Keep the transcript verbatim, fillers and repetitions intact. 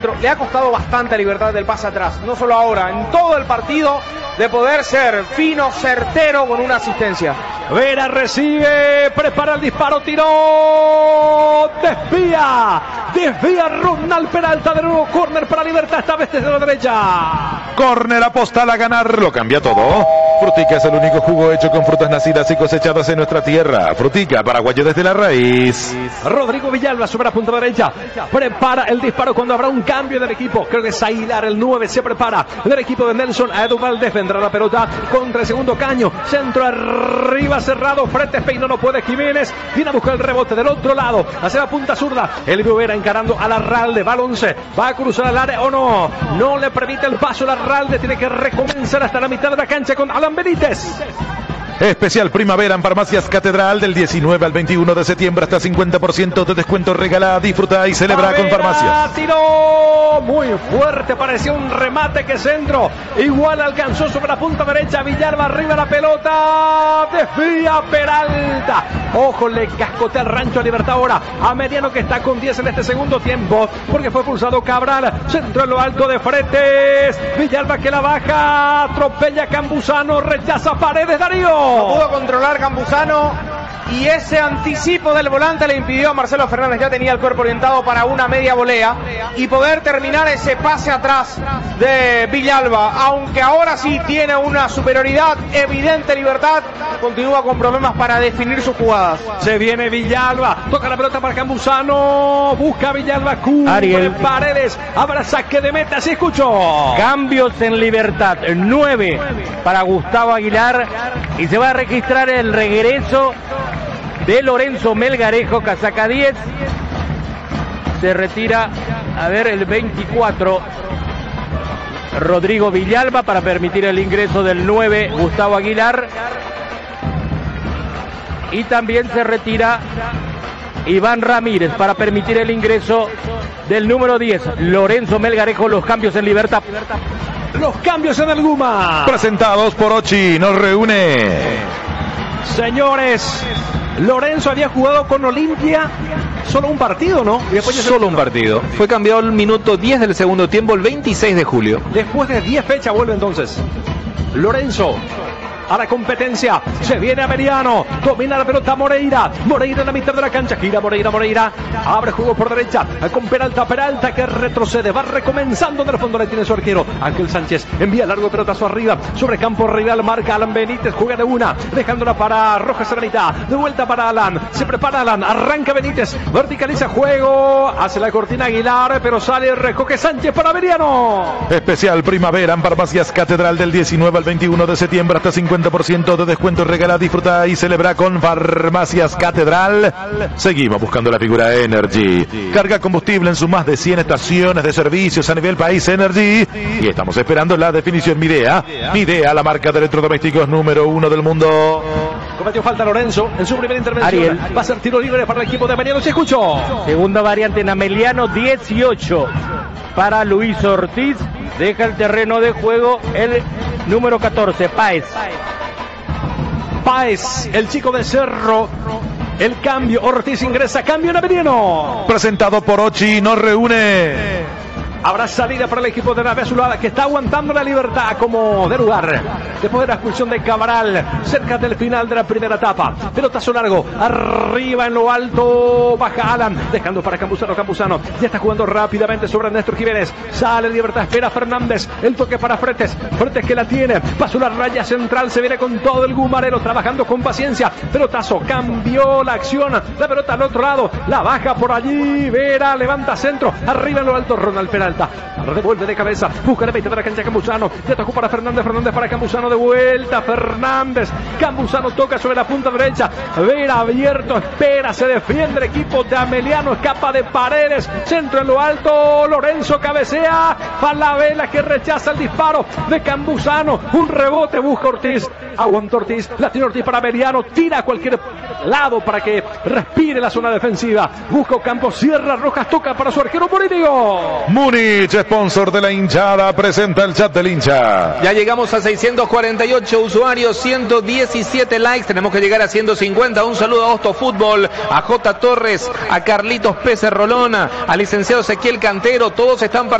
Le ha costado bastante a Libertad del pase atrás, no solo ahora, en todo el partido, de poder ser fino, certero con una asistencia. Vera recibe, prepara el disparo, tiró, desvía, desvía Ronald Peralta, de nuevo córner para Libertad, esta vez desde la derecha. Córner apostal a ganar, lo cambia todo. Frutica es el único jugo hecho con frutas nacidas y cosechadas en nuestra tierra. Frutica, paraguayo desde la raíz. Rodrigo Villalba sobre la punta derecha, prepara el disparo cuando habrá un cambio del equipo. Creo que es Aguilar, el nueve, se prepara del equipo de Nelson. A Edu Valdés vendrá la pelota contra el segundo caño, centro arriba cerrado, frente Peino, no puede Jiménez, viene a buscar el rebote del otro lado, hacia la punta zurda, el Vera encarando a Larralde, balón C, va a cruzar el área o no, no le permite el paso, Larralde tiene que recomenzar hasta la mitad de la cancha con Alan Benítez. Especial primavera en Farmacias Catedral del diecinueve al veintiuno de septiembre, hasta cincuenta por ciento de descuento. Regala, disfruta y celebra con Farmacias. Tiró muy fuerte, parecía un remate que centro, igual alcanzó sobre la punta derecha, Villalba arriba la pelota, desvía Peralta, ojo, le cascotea el Rancho a Libertad ahora, a Mediano que está con diez en este segundo tiempo, porque fue pulsado Cabral, centro en lo alto de Fretes, Villalba que la baja, atropella Campuzano, rechaza Paredes, Darío. No pudo controlar Campuzano y ese anticipo del volante le impidió a Marcelo Fernández, ya tenía el cuerpo orientado para una media volea y poder terminar ese pase atrás de Villalba, aunque ahora sí tiene una superioridad evidente. Libertad continúa con problemas para definir sus jugadas. Se viene Villalba, toca la pelota para Campuzano, busca Villalba, cubre Ariel Paredes, habrá saque de meta, se escuchó. Cambios en Libertad, nueve para Gustavo Aguilar y se va a registrar el regreso de Lorenzo Melgarejo, casaca diez, se retira, a ver, el veinticuatro, Rodrigo Villalba, para permitir el ingreso del nueve, Gustavo Aguilar, y también se retira Iván Ramírez para permitir el ingreso del número diez, Lorenzo Melgarejo. Los cambios en Libertad. Los cambios en el Guma. Presentados por Ochi, nos reúne. Señores, Lorenzo había jugado con Olimpia solo un partido, ¿no? Y después solo un partido. Fue cambiado el minuto diez del segundo tiempo, el veintiséis de julio. Después de diez fechas vuelve entonces Lorenzo a la competencia, se viene a Mediano, domina la pelota Moreira, Moreira en la mitad de la cancha, gira Moreira, Moreira, abre juego por derecha, con Peralta, Peralta que retrocede, va recomenzando, en el fondo le tiene su arquero, Ángel Sánchez, envía largo pelotazo arriba, sobre campo rival, marca Alan Benítez, juega de una, dejándola para Rojas en la mitad, de vuelta para Alan, se prepara Alan, arranca Benítez, verticaliza juego, hace la cortina Aguilar, pero sale, recoge Sánchez para Mediano. Especial primavera en Farmacias Catedral del diecinueve al veintiuno de septiembre, hasta cincuenta por ciento de descuento. Regala, disfruta y celebra con Farmacias Catedral. Seguimos buscando la figura Energy. Carga combustible en sus más de cien estaciones de servicios a nivel país Energy. Y estamos esperando la definición Midea. Midea, la marca de electrodomésticos número uno del mundo. Cometió falta Lorenzo en su primera intervención. Ariel. Va a ser tiro libre para el equipo de Mediano. Se escuchó. Segunda variante en Ameliano, dieciocho para Luis Ortiz. Deja el terreno de juego el número catorce, Páez. Páez, el chico de Cerro. El cambio, Ortiz ingresa, cambio en Mediano. Presentado por Ochi, nos reúne. Habrá salida para el equipo de Nave Azulada, que está aguantando la Libertad como de lugar. Después de la expulsión de Cabral, cerca del final de la primera etapa. Pelotazo largo, arriba en lo alto, baja Alan, dejando para Campuzano, Campuzano. Ya está jugando rápidamente sobre Néstor Jiménez. Sale Libertad, espera Fernández. El toque para Fretes, Fretes que la tiene. Pasó la raya central, se viene con todo el Gumarero, trabajando con paciencia. Pelotazo, cambió la acción. La pelota al otro lado, la baja por allí. Vera, levanta centro, arriba en lo alto, Ronald Peralta. Revuelve de cabeza, busca la mitad de la cancha Campuzano, ya tocó para Fernández, Fernández para Campuzano, de vuelta Fernández, Campuzano toca sobre la punta derecha, Vera abierto, espera, se defiende el equipo de Ameliano, escapa de Paredes, centro en lo alto, Lorenzo cabecea, Falabella que rechaza el disparo de Campuzano, un rebote, busca Ortiz, aguanta Ortiz, la tiene Ortiz para Ameliano, tira cualquier lado para que respire la zona defensiva. Busca Ocampo, cierra Rojas, toca para su arquero Político. Múnich, sponsor de la hinchada, presenta el chat del hincha. Ya llegamos a seiscientos cuarenta y ocho usuarios, ciento diecisiete likes. Tenemos que llegar a ciento cincuenta. Un saludo a Osto Fútbol, a J. Torres, a Carlitos Pérez Rolón, al licenciado Ezequiel Cantero. Todos están